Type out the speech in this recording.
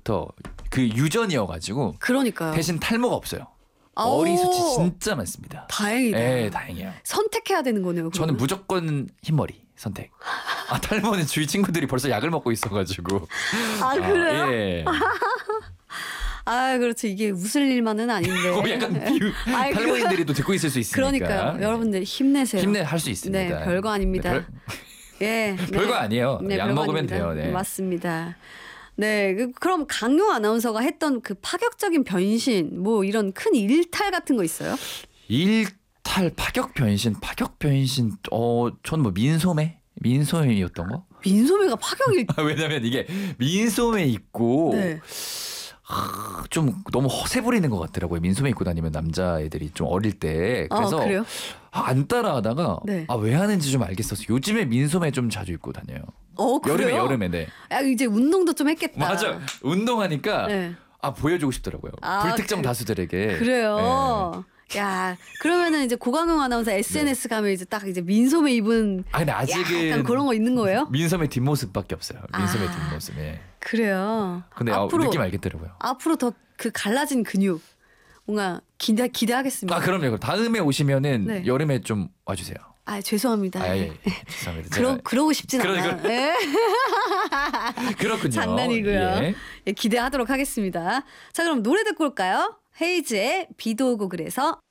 때부터 그 유전이어가지고 그러니까요. 대신 탈모가 없어요. 아오. 머리 숱이 진짜 많습니다. 다행이다. 네, 다행이에요. 선택해야 되는 거네요. 저는 그러면. 무조건 흰머리 선택. 탈모는 주위 친구들이 벌써 약을 먹고 있어가지고. 아 그래요? 예. 그렇죠. 이게 웃을 일만은 아닌데. 약간 탈모인들이 또 듣고 있을 수 있으니까. 그러니까요. 여러분들 힘내세요. 할 수 있습니다. 네, 별거 아닙니다. 예, 별거 아니에요. 네, 약 별거 먹으면 아닙니다. 돼요. 네. 맞습니다. 네, 그럼 강용 아나운서가 했던 그 파격적인 변신, 뭐 이런 큰 일탈 같은 거 있어요? 일탈, 파격 변신. 전 뭐 민소매였던 거? 민소매가 파격일. 왜냐면 이게 민소매 입고 네. 좀 너무 허세 부리는 것 같더라고요. 민소매 입고 다니면 남자애들이 좀 어릴 때. 그래서 그래요? 안 따라하다가 네. 왜 하는지 좀 알겠었어요. 요즘에 민소매 좀 자주 입고 다녀요. 그래요? 여름에 네. 이제 운동도 좀 했겠다. 맞아. 운동하니까 네. 보여주고 싶더라고요. 불특정 다수들에게. 그래요. 네. 야, 그러면은 이제 고강용 아나운서 SNS 가면 이제 딱 이제 민소매 입은. 근데 아직은 약간 그런 거 있는 거예요? 민소매 뒷모습밖에 없어요. 민소매 뒷모습. 예. 그래요. 근데 느낌 알겠더라고요. 앞으로 더 그 갈라진 근육 뭔가 기대하겠습니다. 그럼요. 다음에 오시면은 네. 여름에 좀 와주세요. 죄송합니다. 예. 죄송합니다. 그러고 싶진 않아요. 네. 그렇군요. 장난이고요. 예, 기대하도록 하겠습니다. 자, 그럼 노래 듣고 올까요? 헤이즈의 비도 오고 그래서.